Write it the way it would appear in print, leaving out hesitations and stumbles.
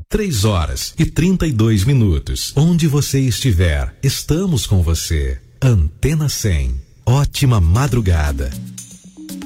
3h32. Onde você estiver, estamos com você. Antena 100. Ótima madrugada.